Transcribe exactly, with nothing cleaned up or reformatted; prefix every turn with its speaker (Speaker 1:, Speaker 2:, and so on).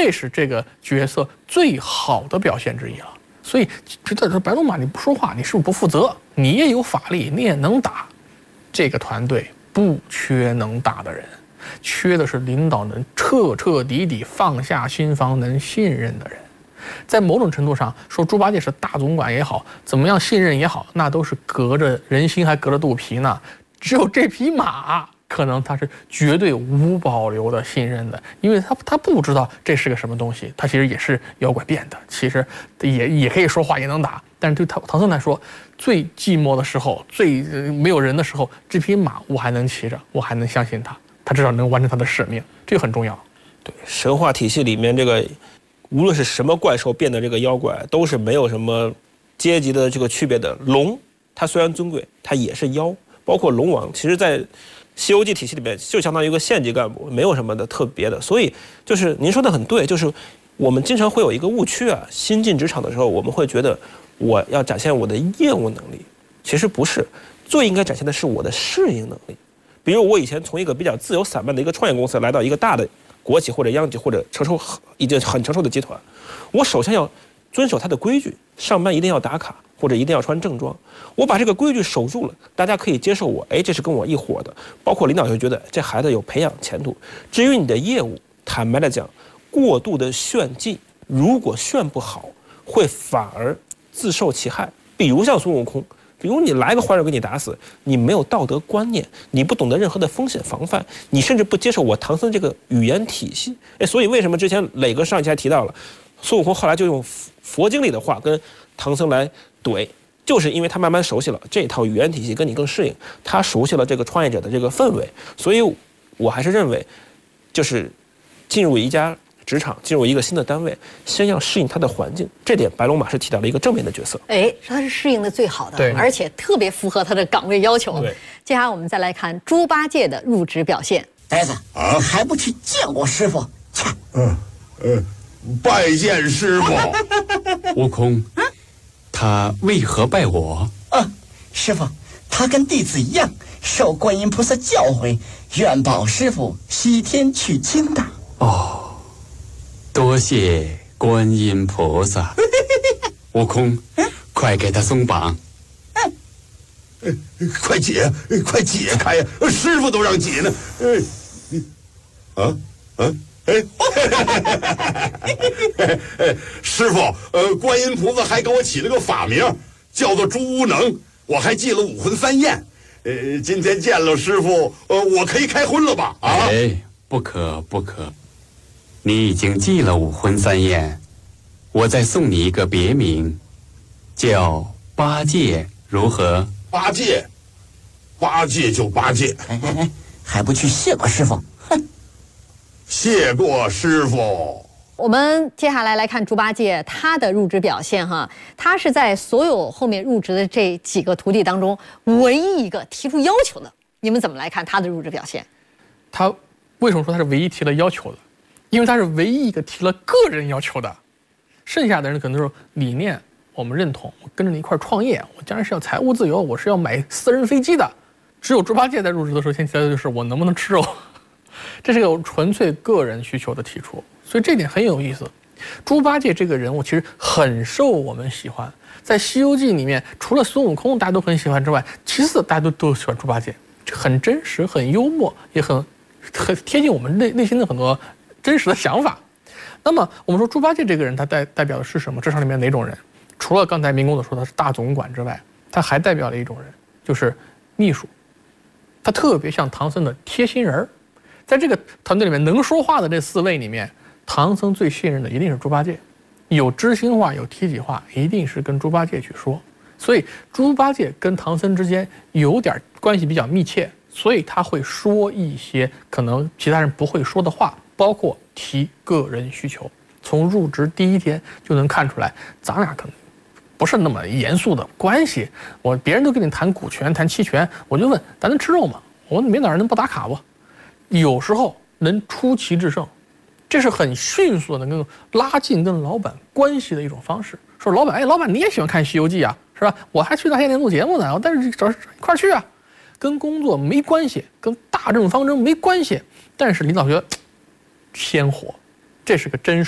Speaker 1: 这是这个角色最好的表现之一了。所以，这这白龙马你不说话，你是不是不负责？你也有法力，你也能打。这个团队不缺能打的人，缺的是领导能彻彻底底放下心防、能信任的人。在某种程度上说，猪八戒是大总管也好，怎么样信任也好，那都是隔着人心还隔着肚皮呢。只有这匹马，可能他是绝对无保留的信任的，因为他他不知道这是个什么东西，他其实也是妖怪变的，其实也也可以说话，也能打。但是对唐唐僧来说，最寂寞的时候，最没有人的时候，这匹马我还能骑着，我还能相信他，他至少能完成他的使命，这个很重要。
Speaker 2: 对，神话体系里面这个，无论是什么怪兽变的这个妖怪，都是没有什么阶级的这个区别的。龙，它虽然尊贵，它也是妖，包括龙王，其实在《西游记》体系里面就相当于一个县级干部，没有什么的特别的。所以就是您说的很对，就是我们经常会有一个误区啊，新进职场的时候，我们会觉得我要展现我的业务能力，其实不是，最应该展现的是我的适应能力。比如我以前从一个比较自由散漫的一个创业公司来到一个大的国企或者央企或者成熟已经很成熟的集团，我首先要遵守它的规矩，上班一定要打卡或者一定要穿正装。我把这个规矩守住了，大家可以接受我，哎，这是跟我一伙的，包括领导就觉得这孩子有培养前途。至于你的业务，坦白的讲，过度的炫技，如果炫不好，会反而自受其害。比如像孙悟空，比如你来个坏人给你打死，你没有道德观念，你不懂得任何的风险防范，你甚至不接受我唐僧这个语言体系。哎，所以为什么之前磊哥上一期还提到了，孙悟空后来就用佛经里的话跟唐僧来怼，就是因为他慢慢熟悉了这套语言体系，跟你更适应，他熟悉了这个创业者的这个氛围。所以我还是认为，就是进入一家职场，进入一个新的单位，先要适应它的环境，这点白龙马是起到了一个正面的角色。
Speaker 3: 哎，他是适应的最好的，而且特别符合他的岗位要求。
Speaker 2: 对，
Speaker 3: 接下来我们再来看猪八戒的入职表现。
Speaker 4: 呆子啊，还不去见我师傅？切！
Speaker 5: 嗯嗯，拜见师傅。
Speaker 6: 悟空，他为何拜我？
Speaker 4: 啊，师傅，他跟弟子一样，受观音菩萨教诲，愿保师傅西天取经的。
Speaker 6: 哦，多谢观音菩萨。悟空，快给他松绑。
Speaker 5: 快解，快解开呀！师傅都让解呢。哎，啊啊！哎，师傅，呃，观音菩萨还给我起了个法名，叫做猪无能，我还记了五荤三宴。呃，今天见了师傅，呃，我可以开荤了吧？啊！
Speaker 6: 哎，不可不可，你已经记了五荤三宴，我再送你一个别名，叫八戒，如何？
Speaker 5: 八戒，八戒就八戒。
Speaker 4: 哎哎哎，还不去谢过师傅？哼！
Speaker 5: 谢过师傅。
Speaker 3: 我们接下来来看猪八戒他的入职表现哈，他是在所有后面入职的这几个徒弟当中唯一一个提出要求的。你们怎么来看他的入职表现？
Speaker 1: 他为什么说他是唯一提了要求的？因为他是唯一一个提了个人要求的，剩下的人可能说理念我们认同，我跟着你一块创业，我将来是要财务自由，我是要买私人飞机的。只有猪八戒在入职的时候先提的就是我能不能吃肉，这是个纯粹个人需求的提出，所以这点很有意思。猪八戒这个人物其实很受我们喜欢，在《西游记》里面，除了孙悟空大家都很喜欢之外，其次大家都都喜欢猪八戒，很真实、很幽默，也很很贴近我们内内心的很多真实的想法。那么我们说猪八戒这个人，他代代表的是什么？职场里面哪种人？除了刚才明公子说他是大总管之外，他还代表了一种人，就是秘书。他特别像唐僧的贴心人儿。在这个团队里面能说话的这四位里面，唐僧最信任的一定是猪八戒，有知心话有体己话一定是跟猪八戒去说，所以猪八戒跟唐僧之间有点关系比较密切，所以他会说一些可能其他人不会说的话，包括提个人需求。从入职第一天就能看出来，咱俩可能不是那么严肃的关系，我别人都跟你谈股权谈期权，我就问咱能吃肉吗？我没哪儿能不打卡不？有时候能出奇制胜，这是很迅速的能够拉近跟老板关系的一种方式。说老板，哎，老板你也喜欢看《西游记》啊，是吧？我还去那些年录节目呢，但是找一块去啊，跟工作没关系，跟大政方针没关系，但是领导觉得鲜活，这是个真实。